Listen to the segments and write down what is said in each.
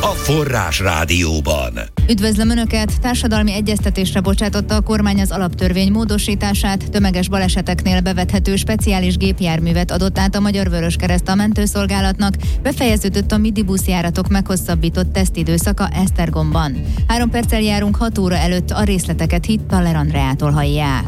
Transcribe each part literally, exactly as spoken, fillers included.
a Forrás Rádióban. Üdvözlöm Önöket! Társadalmi egyeztetésre bocsátotta a kormány az alaptörvény módosítását, tömeges baleseteknél bevethető speciális gépjárművet adott át a Magyar Vöröskereszt a mentőszolgálatnak, befejeződött a midibuszjáratok meghosszabbított tesztidőszaka Esztergomban. Három perccel járunk hat óra előtt, a részleteket Hitt Taller Andreától hallják.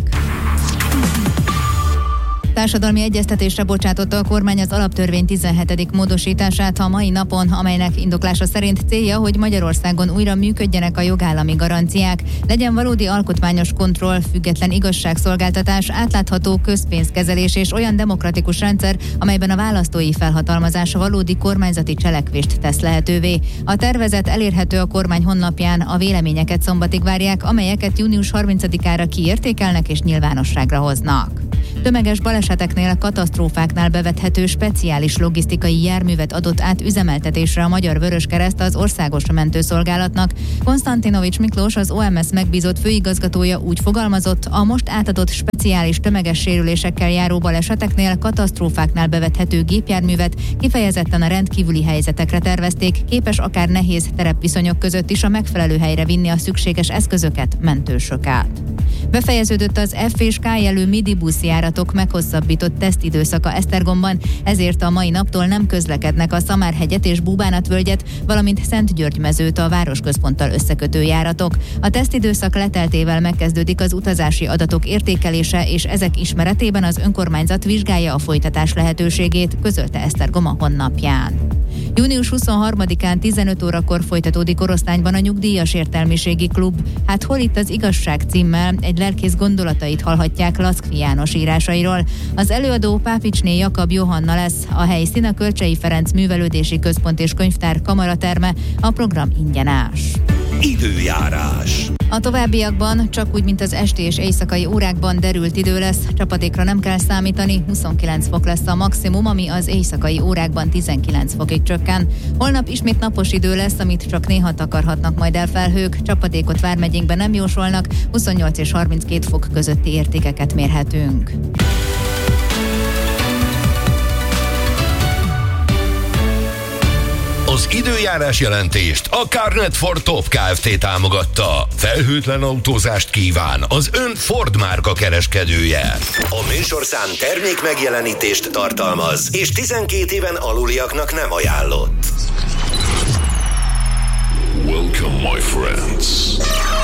Társadalmi egyeztetésre bocsátotta a kormány az alaptörvény tizenhetedik módosítását a mai napon, amelynek indoklása szerint célja, hogy Magyarországon újra működjenek a jogállami garanciák, legyen valódi alkotmányos kontroll, független igazságszolgáltatás, átlátható közpénzkezelés és olyan demokratikus rendszer, amelyben a választói felhatalmazása valódi kormányzati cselekvést tesz lehetővé. A tervezet elérhető a kormány honlapján, a véleményeket szombatig várják, amelyeket június harmincadikára kiértékelnek és nyilvánosságra hoznak. Tömeges baleseteknél, katasztrófáknál bevethető speciális logisztikai járművet adott át üzemeltetésre a Magyar Vöröskereszt az Országos Mentőszolgálatnak. Konstantinovics Miklós, az o em es megbízott főigazgatója úgy fogalmazott, a most átadott speciális tömeges sérülésekkel járó baleseteknél, katasztrófáknál bevethető gépjárművet kifejezetten a rendkívüli helyzetekre tervezték, képes akár nehéz terepviszonyok között is a megfelelő helyre vinni a szükséges eszközöket, mentősöket. Befejeződött az F és K jelű midibuszjáratok meghosszabbított tesztidőszaka Esztergomban, ezért a mai naptól nem közlekednek a Szamárhegyet és Búbánatvölgyet, valamint Szentgyörgymezőt a városközponttal összekötő járatok. A tesztidőszak leteltével megkezdődik az utazási adatok értékelése, és ezek ismeretében az önkormányzat vizsgálja a folytatás lehetőségét, közölte Esztergom a honlapján. június huszonharmadikán tizenöt órakor folytatódik Oroszlányban a Nyugdíjas Értelmiségi Klub. Hát hol itt az igazság címmel egy lelkész gondolatait hallhatják Laszkfi János írásairól. Az előadó Pápicsné Jakab Johanna lesz, a helyszín a Kölcsei Ferenc Művelődési Központ és Könyvtár kamaraterme, a program ingyenes. Időjárás. A továbbiakban csak úgy, mint az esti és éjszakai órákban derült idő lesz, csapadékra nem kell számítani, huszonkilenc fok lesz a maximum, ami az éjszakai órákban tizenkilenc fokig csökken. Holnap ismét napos idő lesz, amit csak néha takarhatnak majd el felhők, csapadékot vármegyénkben nem jósolnak, huszonnyolc és harminckét fok közötti értékeket mérhetünk. Az időjárás jelentést a Carnet Ford Top Kft. Támogatta. Felhőtlen autózást kíván az ön Ford márka kereskedője. A műsorszám termék megjelenítést tartalmaz, és tizenkét éven aluliaknak nem ajánlott. Welcome, my friends.